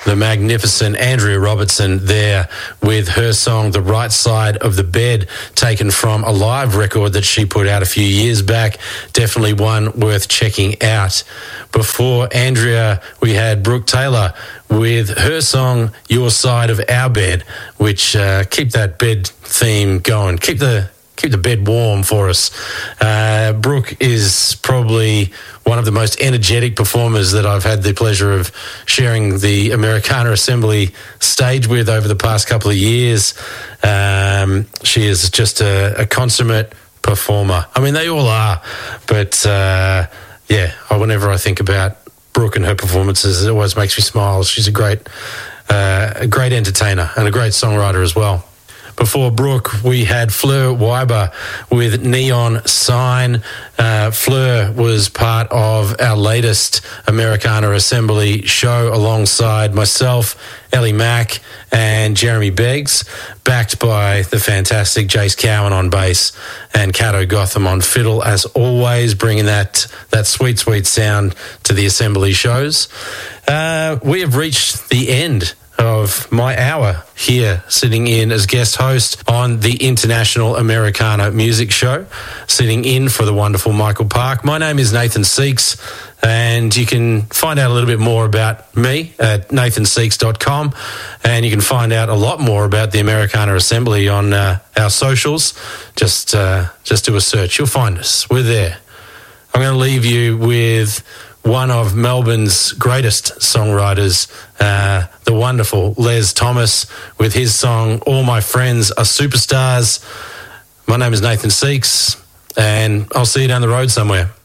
The magnificent Andrea Robertson there with her song The Right Side of the Bed, taken from a live record that she put out a few years back. Definitely one worth checking out. Before Andrea, we had Brooke Taylor with her song Your Side of Our Bed, which keep that bed theme going. Keep the bed warm for us. Brooke is probably one of the most energetic performers that I've had the pleasure of sharing the Americana Assembly stage with over the past couple of years. She is just a consummate performer. I mean, they all are. But, whenever I think about Brooke and her performances, it always makes me smile. She's a great entertainer and a great songwriter as well. Before Brooke, we had Fleur Weiber with Neon Sign. Fleur was part of our latest Americana Assembly show alongside myself, Ellie Mack, and Jeremy Beggs, backed by the fantastic Jace Cowan on bass and Cato Gotham on fiddle, as always, bringing that sweet, sweet sound to the Assembly shows. We have reached the end of my hour here, sitting in as guest host on the International Americana Music Show, sitting in for the wonderful Michael Park. My name is Nathan Seeks, and you can find out a little bit more about me at nathanseeks.com, and you can find out a lot more about the Americana Assembly on our socials. Just do a search. You'll find us. We're there. I'm going to leave you with one of Melbourne's greatest songwriters, the wonderful Les Thomas, with his song All My Friends Are Superstars. My name is Nathan Seeks, and I'll see you down the road somewhere.